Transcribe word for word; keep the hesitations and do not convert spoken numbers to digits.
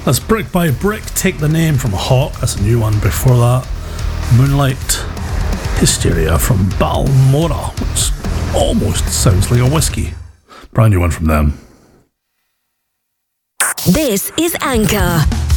That's Brick by Brick, Take the Name from Hawk. That's a new one. Before that, Moonlight Hysteria from Balmora, which almost sounds like a whiskey. Brand new one from them. This is Anchor.